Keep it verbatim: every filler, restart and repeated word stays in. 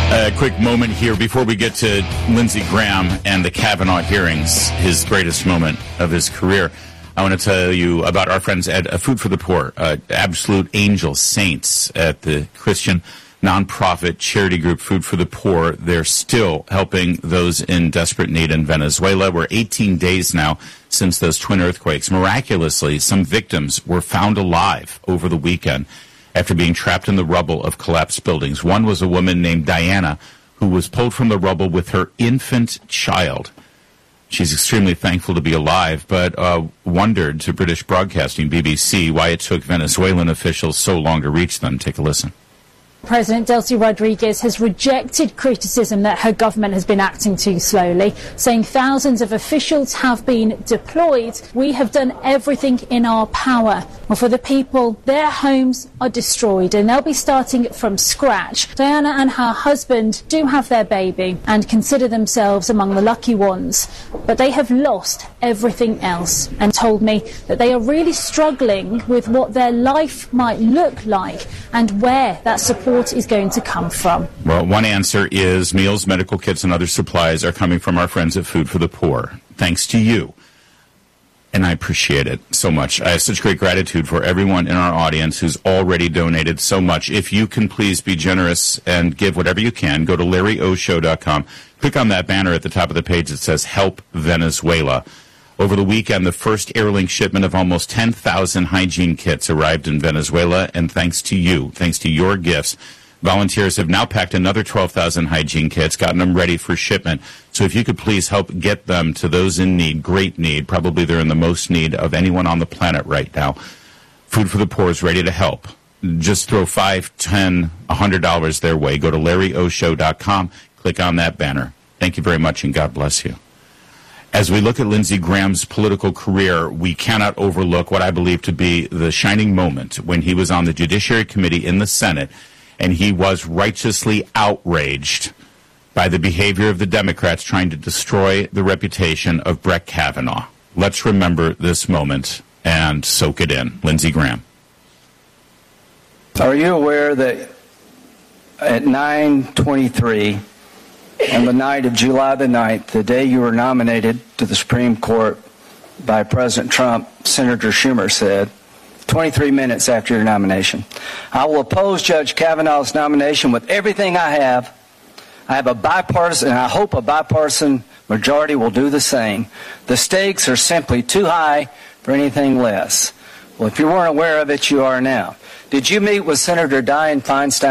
A quick moment here before we get to Lindsey Graham and the Kavanaugh hearings, his greatest moment of his career. I want to tell you about our friends at uh, Food for the Poor, uh, absolute angel saints at the Christian nonprofit charity group Food for the Poor. They're still helping those in desperate need in Venezuela. We're eighteen days now since those twin earthquakes. Miraculously, some victims were found alive over the weekend after being trapped in the rubble of collapsed buildings. One was a woman named Diana who was pulled from the rubble with her infant child. She's extremely thankful to be alive, but uh, wondered to British Broadcasting, B B C, why it took Venezuelan officials so long to reach them. Take a listen. President Delcy Rodriguez has rejected criticism that her government has been acting too slowly, saying thousands of officials have been deployed. We have done everything in our power. Well, for the people, their homes are destroyed and they'll be starting from scratch. Diana and her husband do have their baby and consider themselves among the lucky ones, but they have lost everything else and told me that they are really struggling with what their life might look like and where that support is going to come from. Well, one answer is meals, medical kits, and other supplies are coming from our friends at Food for the Poor. Thanks to you. And I appreciate it so much. I have such great gratitude for everyone in our audience who's already donated so much. If you can please be generous and give whatever you can, go to larry o show dot com. Click on that banner at the top of the page that says Help Venezuela. Over the weekend, the first Airlink shipment of almost ten thousand hygiene kits arrived in Venezuela, and thanks to you, thanks to your gifts, volunteers have now packed another twelve thousand hygiene kits, gotten them ready for shipment. So if you could please help get them to those in need, great need, probably they're in the most need of anyone on the planet right now. Food for the Poor is ready to help. Just throw five, ten, a hundred dollars their way. Go to larry o show dot com, click on that banner. Thank you very much, and God bless you. As we look at Lindsey Graham's political career, we cannot overlook what I believe to be the shining moment when he was on the Judiciary Committee in the Senate, and he was righteously outraged by the behavior of the Democrats trying to destroy the reputation of Brett Kavanaugh. Let's remember this moment and soak it in. Lindsey Graham. Are you aware that at nine twenty-three on the night of July the ninth, the day you were nominated to the Supreme Court by President Trump, Senator Schumer said, twenty-three minutes after your nomination, I will oppose Judge Kavanaugh's nomination with everything I have. I have a bipartisan, and I hope a bipartisan majority will do the same. The stakes are simply too high for anything less. Well, if you weren't aware of it, you are now. Did you meet with Senator Dianne Feinstein